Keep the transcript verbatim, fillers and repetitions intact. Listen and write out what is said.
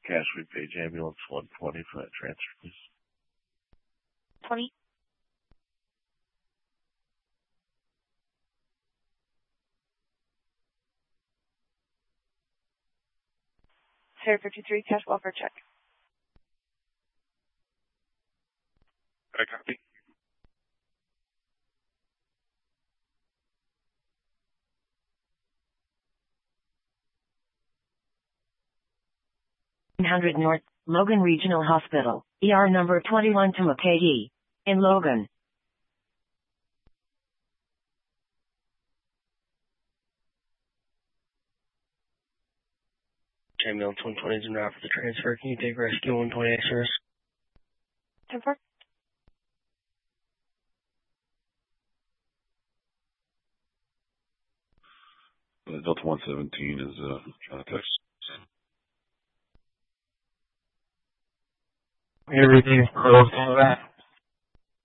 Cash we page ambulance one twenty for that transfer, please. twenty. Sarah fifty-three, cash welfare check. I copy. one hundred North, Logan Regional Hospital, E R number twenty-one to McKay in Logan. Ambulance one twenty is en route for the transfer. Can you take rescue one twenty-eight service? ten four. Uh, Delta one seventeen is uh, trying to text. Everything's closed on that.